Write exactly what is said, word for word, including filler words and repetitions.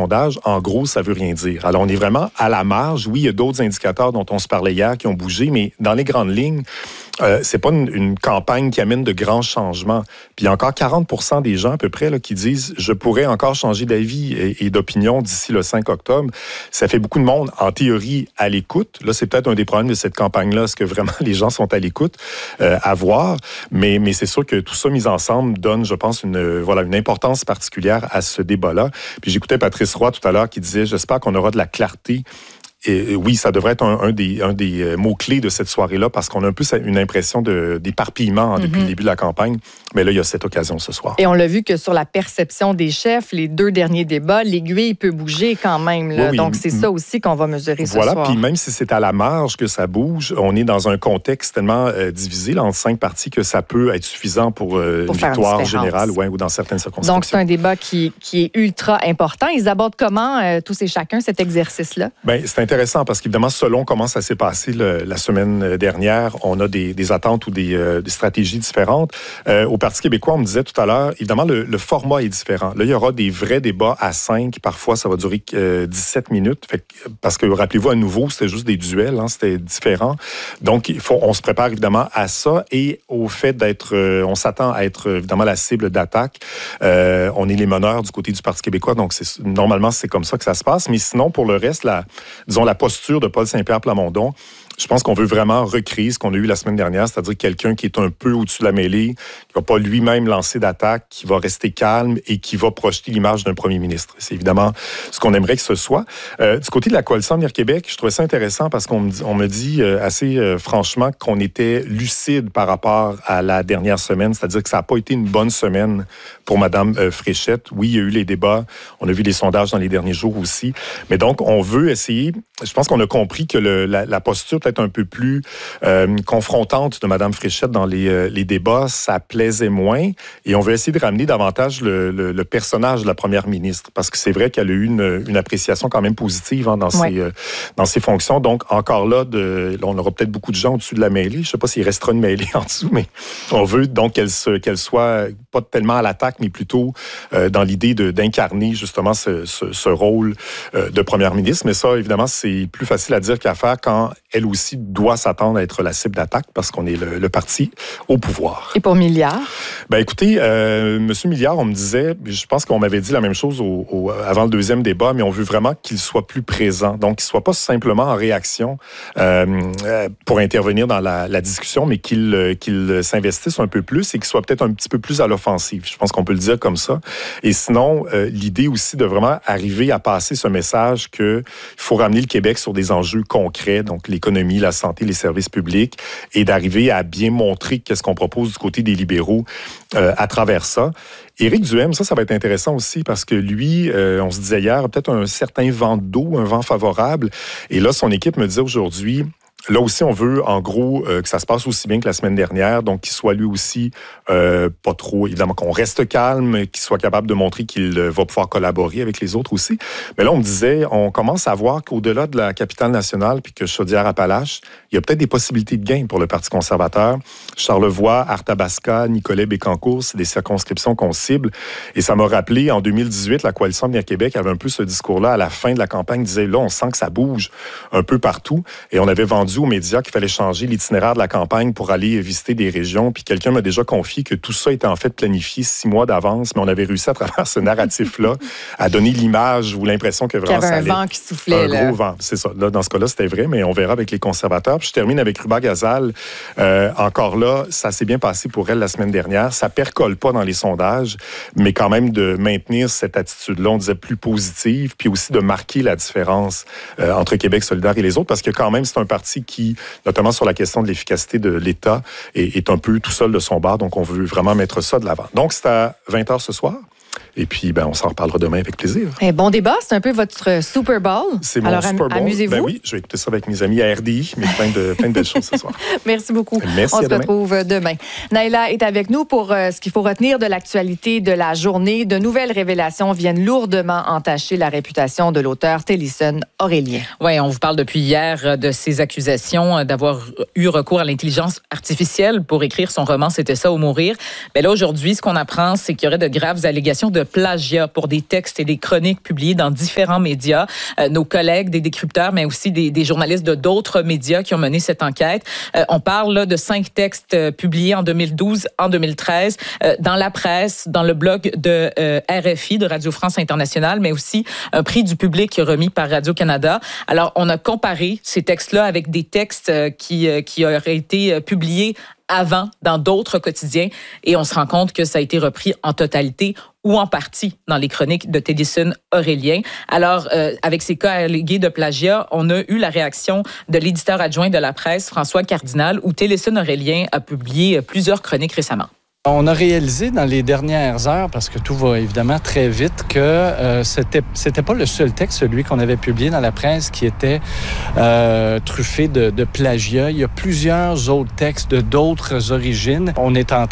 sondage, en gros, ça veut rien dire. Alors, on est vraiment à la marge. Oui, il y a d'autres indicateurs dont on se parlait hier qui ont bougé, mais dans les grandes lignes, euh, c'est pas une, une campagne qui amène de grands changements. Puis il y a encore quarante pour cent des gens à peu près là, qui disent « je pourrais encore changer d'avis et, et d'opinion d'ici le cinq octobre ». Ça fait beaucoup de monde, en théorie, à l'écoute. Là, c'est peut-être un des problèmes de cette campagne-là, est-ce que vraiment les gens sont à l'écoute, euh, à voir. Mais, mais c'est sûr que tout ça mis ensemble donne, je pense, une, voilà, une importance particulière à ce débat-là. Puis j'écoutais Patrice Roy tout à l'heure qui disait « j'espère qu'on aura de la clarté ». Et oui, ça devrait être un, un des, un des mots-clés de cette soirée-là parce qu'on a un peu une impression de, d'éparpillement hein, depuis mm-hmm. le début de la campagne. Mais là, il y a cette occasion ce soir. Et on l'a vu que sur la perception des chefs, les deux derniers débats, l'aiguille peut bouger quand même. Là. Oui, oui. Donc, c'est ça aussi qu'on va mesurer ce voilà, soir. Voilà, puis même si c'est à la marge que ça bouge, on est dans un contexte tellement euh, divisé là, entre cinq partis que ça peut être suffisant pour, euh, pour une victoire une générale ouais, ou dans certaines circonscriptions. Donc, c'est un débat qui, qui est ultra important. Ils abordent comment, euh, tous et chacun, cet exercice-là? Bien, c'est intéressant parce qu'évidemment, selon comment ça s'est passé le, la semaine dernière, on a des, des attentes ou des, euh, des stratégies différentes. Euh, au Parti québécois, on me disait tout à l'heure, évidemment, le, le format est différent. Là, il y aura des vrais débats à cinq. Parfois, ça va durer euh, dix-sept minutes. Fait que, parce que, rappelez-vous, à nouveau, c'était juste des duels. Hein, c'était différent. Donc, il faut, on se prépare évidemment à ça et au fait d'être... Euh, on s'attend à être, évidemment, la cible d'attaque. Euh, on est les meneurs du côté du Parti québécois. Donc, c'est, normalement, c'est comme ça que ça se passe. Mais sinon, pour le reste, la, disons, la posture de Paul Saint-Pierre Plamondon, je pense qu'on veut vraiment recréer ce qu'on a eu la semaine dernière, c'est-à-dire quelqu'un qui est un peu au-dessus de la mêlée, qui ne va pas lui-même lancer d'attaque, qui va rester calme et qui va projeter l'image d'un premier ministre. C'est évidemment ce qu'on aimerait que ce soit. Euh, du côté de la Coalition Avenir Québec, je trouvais ça intéressant parce qu'on me dit, on me dit euh, assez euh, franchement qu'on était lucide par rapport à la dernière semaine, c'est-à-dire que ça n'a pas été une bonne semaine pour Mme euh, Fréchette. Oui, il y a eu les débats, on a vu les sondages dans les derniers jours aussi, mais donc on veut essayer, je pense qu'on a compris que le, la, la posture peut-être un peu plus euh, confrontante de Mme Fréchette dans les, euh, les débats, ça plaisait moins. Et on veut essayer de ramener davantage le, le, le personnage de la première ministre, parce que c'est vrai qu'elle a eu une, une appréciation quand même positive hein, dans, ouais. ses, euh, dans ses fonctions. Donc, encore là, de, là on aura peut-être beaucoup de gens au-dessus de la mêlée. Je ne sais pas s'il restera une mêlée en dessous, mais on veut donc qu'elle, se, qu'elle soit pas tellement à l'attaque, mais plutôt euh, dans l'idée de, d'incarner justement ce, ce, ce rôle euh, de première ministre. Mais ça, évidemment, c'est plus facile à dire qu'à faire quand elle aussi doit s'attendre à être la cible d'attaque parce qu'on est le, le parti au pouvoir. Et pour Milliard? Ben écoutez, euh, M. Milliard, on me disait, je pense qu'on m'avait dit la même chose au, au, avant le deuxième débat, mais on veut vraiment qu'il soit plus présent. Donc, qu'il ne soit pas simplement en réaction euh, pour intervenir dans la, la discussion, mais qu'il, qu'il s'investisse un peu plus et qu'il soit peut-être un petit peu plus à l'offensive. Je pense qu'on peut le dire comme ça. Et sinon, euh, l'idée aussi de vraiment arriver à passer ce message qu'il faut ramener le Québec sur des enjeux concrets, donc l'économie, la santé, les services publics, et d'arriver à bien montrer qu'est-ce qu'on propose du côté des libéraux euh, à travers ça. Éric Duhaime, ça, ça va être intéressant aussi parce que lui, euh, on se disait hier, peut-être un certain vent d'eau, un vent favorable. Et là, son équipe me dit aujourd'hui... Là aussi, on veut, en gros, euh, que ça se passe aussi bien que la semaine dernière, donc qu'il soit lui aussi euh, pas trop, évidemment, qu'on reste calme, qu'il soit capable de montrer qu'il va pouvoir collaborer avec les autres aussi. Mais là, on me disait, on commence à voir qu'au-delà de la capitale nationale puis que Chaudière-Appalaches, il y a peut-être des possibilités de gain pour le Parti conservateur. Charlevoix, Arthabasca, Nicolet-Bécancour, c'est des circonscriptions qu'on cible. Et ça m'a rappelé, en deux mille dix-huit, la Coalition Avenir Québec avait un peu ce discours-là à la fin de la campagne, disait, là, on sent que ça bouge un peu partout. Et on avait vendu aux médias qu'il fallait changer l'itinéraire de la campagne pour aller visiter des régions. Puis quelqu'un m'a déjà confié que tout ça était en fait planifié six mois d'avance, mais on avait réussi à travers ce narratif-là à donner l'image ou l'impression que vraiment ça allait. Qu'il y avait un vent qui soufflait. Un là. gros vent, c'est ça. Là, dans ce cas-là, c'était vrai, mais on verra avec les conservateurs. Puis je termine avec Ruba Gazal. Euh, encore là, ça s'est bien passé pour elle la semaine dernière. Ça percole pas dans les sondages, mais quand même de maintenir cette attitude-là, on disait plus positive, puis aussi de marquer la différence euh, entre Québec solidaire et les autres, parce que quand même, c'est un parti qui, notamment sur la question de l'efficacité de l'État, est, est un peu tout seul de son bar. Donc, on veut vraiment mettre ça de l'avant. Donc, c'est à vingt heures ce soir. Et puis, ben, on s'en reparlera demain avec plaisir. Et bon débat, c'est un peu votre Super Bowl. C'est mon Alors, Super Bowl. Amusez-vous. Ben oui, je vais écouter ça avec mes amis à R D I, mais plein de, plein de belles choses ce soir. Merci beaucoup. Merci, on se demain. retrouve demain. Naïla est avec nous pour euh, ce qu'il faut retenir de l'actualité de la journée. De nouvelles révélations viennent lourdement entacher la réputation de l'auteur Télison Aurélien. Oui, on vous parle depuis hier de ces accusations d'avoir eu recours à l'intelligence artificielle pour écrire son roman « C'était ça ou mourir ». Mais là, aujourd'hui, ce qu'on apprend, c'est qu'il y aurait de graves allégations de de plagiat pour des textes et des chroniques publiés dans différents médias. Euh, nos collègues, des décrypteurs, mais aussi des, des journalistes de d'autres médias qui ont mené cette enquête. Euh, on parle là, de cinq textes euh, publiés en deux mille douze, en deux mille treize, euh, dans la presse, dans le blog de euh, R F I, de Radio France Internationale, mais aussi un prix du public remis par Radio-Canada. Alors, on a comparé ces textes-là avec des textes euh, qui, euh, qui auraient été euh, publiés avant dans d'autres quotidiens et on se rend compte que ça a été repris en totalité ou en partie dans les chroniques de Télisson Aurélien. Alors, euh, avec ces cas allégués de plagiat, on a eu la réaction de l'éditeur adjoint de la presse, François Cardinal, où Télisson Aurélien a publié plusieurs chroniques récemment. On a réalisé dans les dernières heures, parce que tout va évidemment très vite, que euh, c'était c'était pas le seul texte, celui qu'on avait publié dans la presse, qui était euh, truffé de, de plagiat. Il y a plusieurs autres textes de d'autres origines. On est en